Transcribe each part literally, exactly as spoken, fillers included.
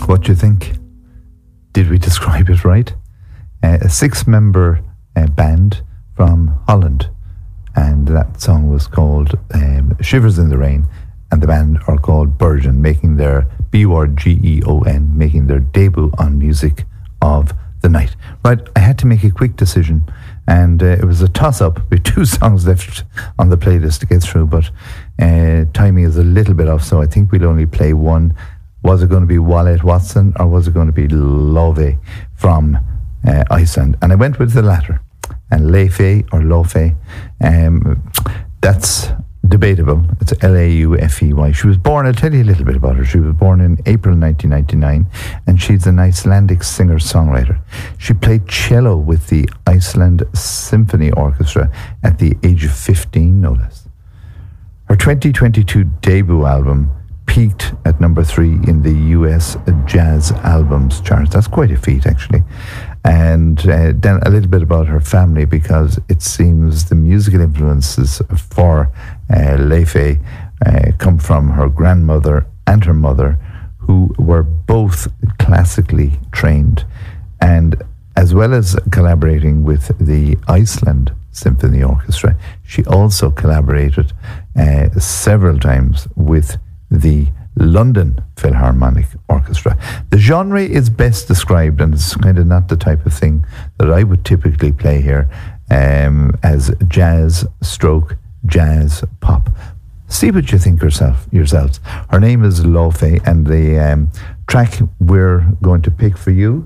What do you think? Did we describe it right? Uh, a six-member uh, band from Holland, and that song was called um, Shivers in the Rain, and the band are called Burgeon, making their B U R G E O N, making their debut on Music of the Night. Right, I had to make a quick decision, and uh, it was a toss-up with two songs left on the playlist to get through, but uh, timing is a little bit off, so I think we'll only play one. Was it going to be Wallet Watson, or was it going to be Love from uh, Iceland? And I went with the latter. And Laufey or Laufey, um, that's debatable. It's L A U F E Y. She was born, I'll tell you a little bit about her. She was born in April nineteen ninety-nine, and she's an Icelandic singer-songwriter. She played cello with the Iceland Symphony Orchestra at the age of fifteen, no less. Her twenty twenty-two debut album peaked at number three in the U S Jazz Albums chart. That's quite a feat, actually. And uh, then a little bit about her family, because it seems the musical influences for uh, Laufey uh, come from her grandmother and her mother, who were both classically trained. And as well as collaborating with the Iceland Symphony Orchestra, she also collaborated uh, several times with the London Philharmonic Orchestra. The genre is best described, and it's kind of not the type of thing that I would typically play here, um, as jazz stroke jazz pop. See what you think yourself yourselves. Her name is Laufey, and the um, track we're going to pick for you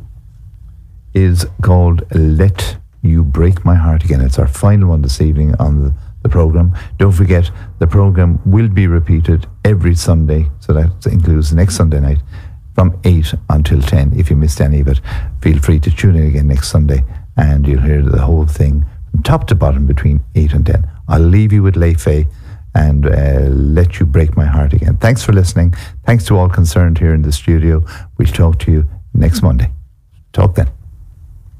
is called Let You Break My Heart Again. It's our final one this evening on the the program. Don't forget, the program will be repeated every Sunday, so that includes next Sunday night from eight until ten. If you missed any of it, feel free to tune in again next Sunday, and you'll hear the whole thing from top to bottom between eight and ten. I'll leave you with Laufey and uh, Let You Break My Heart Again. Thanks for listening. Thanks to all concerned here in the studio. We'll talk to you next Monday. Talk then.